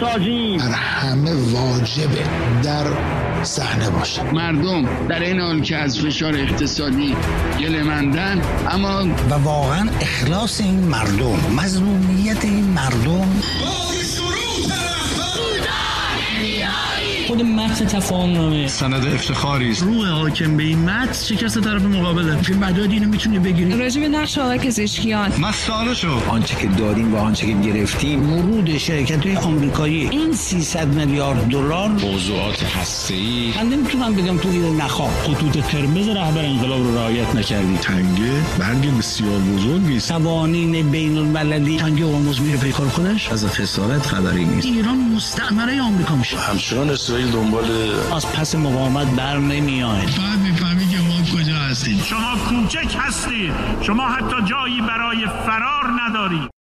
میسازیم. همه واجبه در صحنه باشه. مردم در این حال که از فشار اقتصادی گله‌مندن، اما و واقعا اخلاص این مردم، مظلومیت این مردم، خود متن تفاهمنامه سند افتخاری است. روح حاکم به این متن شکست طرف مقابله. فیلم مداد اینو میتونی بگیری. راجع به نقش آقای پزشکیان مسئله شو. آنچه که داریم و آنچه که گرفتیم، ورود شرکت‌های آمریکایی این 300 میلیارد دلار، موضوعات هسته‌ای. من نمیتونم بگم تو این نخواه. خطوط قرمز رهبر انقلاب رو رعایت نکردی. تنگه برگ بسیار بزرگی است. قوانین بین المللی تنگه هرمز میره پی کار خودش. از خسارت خبری نیست. ایران مستعمره آمریکا میشه. همچنان اسرائیل دنبال از پس مقاومت بر نمیاد. بعد میفهمی که ما کجا هستیم. شما کوچک هستید. شما حتی جایی برای فرار ندارید.